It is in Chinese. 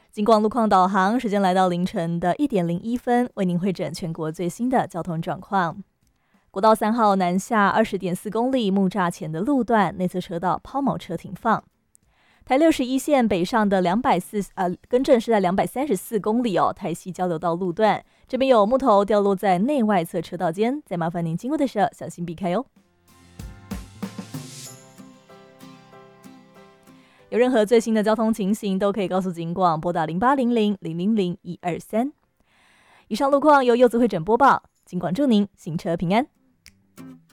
警广路况导航，时间来到凌晨的1:01，为您汇整全国最新的交通状况。国道3号南下20.4公里木栅前的路段，内侧车道抛锚车停放。台61线北上的更正是在234公里哦，台西交流道路段，这边有木头掉落在内外侧车道间，再麻烦您经过的时候小心避开哦。有任何最新的交通情形，都可以告诉警广，拨打0800-000-123。以上路况由柚子会诊播报，警广祝您行车平安。